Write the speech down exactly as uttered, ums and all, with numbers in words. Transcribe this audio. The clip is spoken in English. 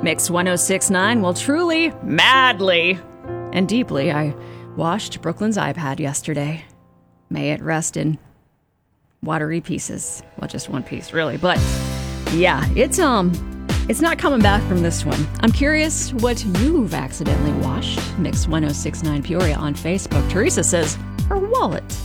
Mix one oh six point nine will truly, madly, and deeply, I washed Brooklyn's iPad yesterday. May it rest in watery pieces. Well, just one piece, really. But yeah, it's um, it's not coming back from this one. I'm curious what you've accidentally washed. Mix one oh six point nine Peoria on Facebook. Teresa says her wallet.